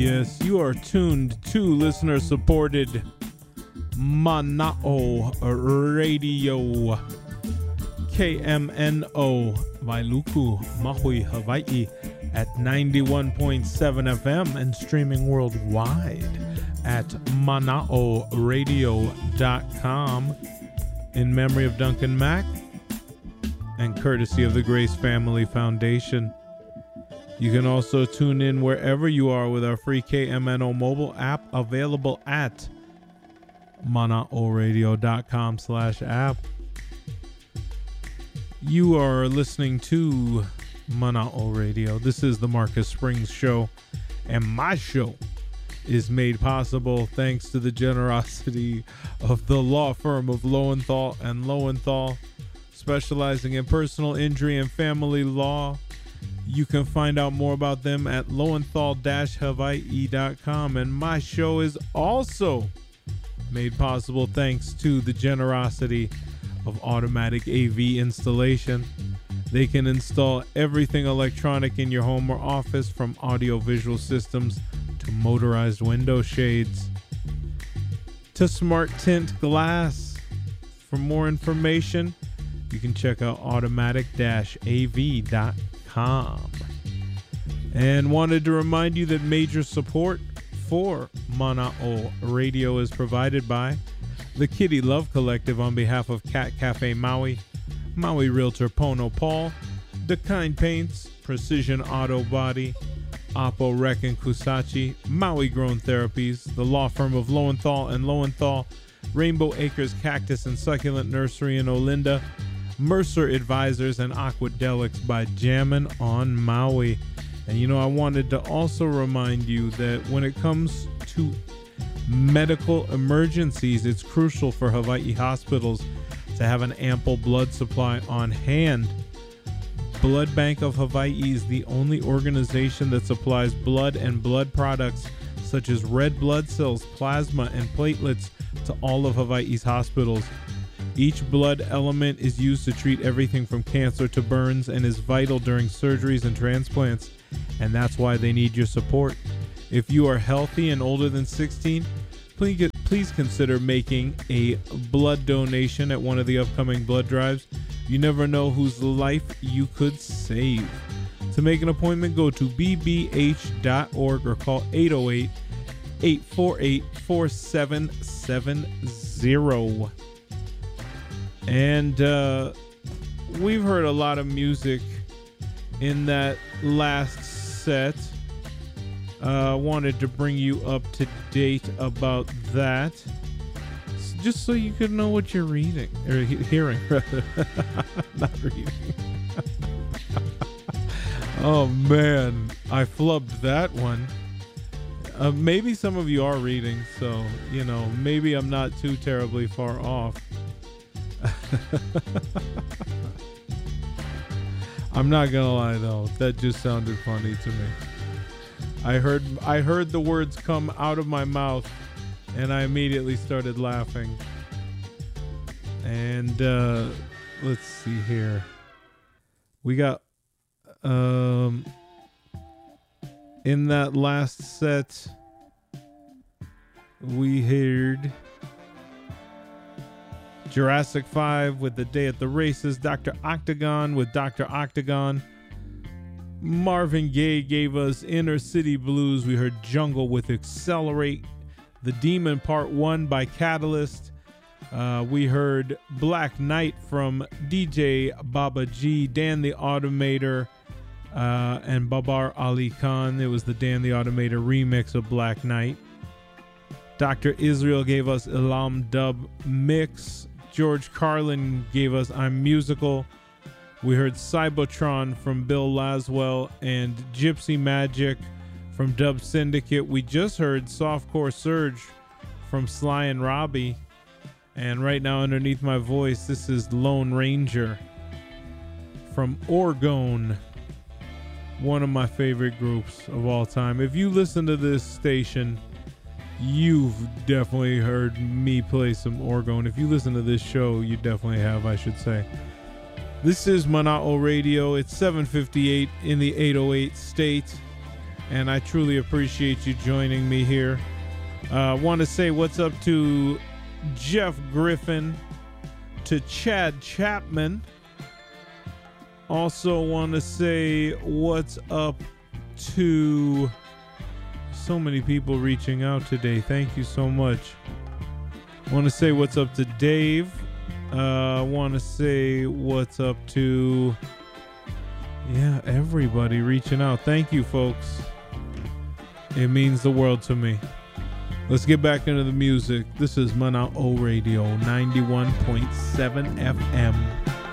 Yes, you are tuned to listener-supported Mana'o Radio, KMNO, Wailuku, Maui, Hawaii, at 91.7 FM and streaming worldwide at manaoradio.com in memory of Duncan Mack and courtesy of the Grace Family Foundation. You can also tune in wherever you are with our free KMNO mobile app available at manaoradio.com/app. You are listening to Mana'o Radio. This is the Marcus Springs Show, and my show is made possible thanks to the generosity of the law firm of Lowenthal and Lowenthal, specializing in personal injury and family law. You can find out more about them at lowenthal-hawaii.com. And my show is also made possible thanks to the generosity of Automatic AV Installation. They can install everything electronic in your home or office, from audio-visual systems to motorized window shades to smart tint glass. For more information, you can check out automatic-av.com. And wanted to remind you that major support for Mana'o Radio is provided by the Kitty Love Collective on behalf of Cat Cafe Maui, Maui Realtor Pono Paul, The Kind Paints, Precision Auto Body, Oppo Rec and Kusachi, Maui Grown Therapies, the law firm of Lowenthal and Lowenthal, Rainbow Acres Cactus and Succulent Nursery in Olinda, Mercer Advisors, and Aquadelics by Jammin' on Maui. And you know, I wanted to also remind you that when it comes to medical emergencies, it's crucial for Hawaii hospitals to have an ample blood supply on hand. Blood Bank of Hawaii is the only organization that supplies blood and blood products such as red blood cells, plasma, and platelets to all of Hawaii's hospitals. Each blood element is used to treat everything from cancer to burns and is vital during surgeries and transplants, and that's why they need your support. If you are healthy and older than 16, please consider making a blood donation at one of the upcoming blood drives. You never know whose life you could save. To make an appointment, go to bbh.org or call 808-848-4770. And we've heard a lot of music in that last set. Wanted to bring you up to date about that, just so you could know what you're reading or hearing, rather. Not reading. Oh man, I flubbed that one. Maybe some of you are reading, so you know, maybe I'm not too terribly far off. I'm not gonna lie though, that just sounded funny to me. I heard the words come out of my mouth and I immediately started laughing. And let's see here. We got in that last set we heard Jurassic 5 with The Day at the Races, Dr. Octagon with Dr. Octagon. Marvin Gaye gave us Inner City Blues. We heard Jungle with Accelerate. The Demon Part 1 by Catalyst. We heard Black Knight from DJ Baba G, Dan the Automator, and Babar Ali Khan. It was the Dan the Automator remix of Black Knight. Dr. Israel gave us Elam Dub Mix. George Carlin gave us I'm Musical. We heard Cybotron from Bill Laswell and Gypsy Magic from Dub Syndicate. We just heard Softcore Surge from Sly and Robbie. And right now underneath my voice, this is Lone Ranger from Orgone, one of my favorite groups of all time. If you listen to this station, you've definitely heard me play some Orgone. If you listen to this show, you definitely have, I should say. This is Mana'o Radio. It's 7:58 in the 808 state. and I truly appreciate you joining me here. Want to say what's up to Jeff Griffin, to Chad Chapman. Also want to say what's up to so many people reaching out today. Thank you so much. Want to say what's up to Dave. Want to say what's up to everybody reaching out. Thank you, folks. It means the world to me. Let's get back into the music. This is Mana'o Radio 91.7 FM.